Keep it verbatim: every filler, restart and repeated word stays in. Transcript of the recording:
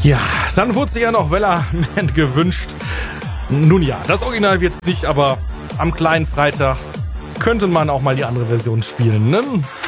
Ja, dann wurde sich ja noch Wellerman gewünscht. Nun ja, das Original wird's nicht, aber am kleinen Freitag könnte man auch mal die andere Version spielen, ne?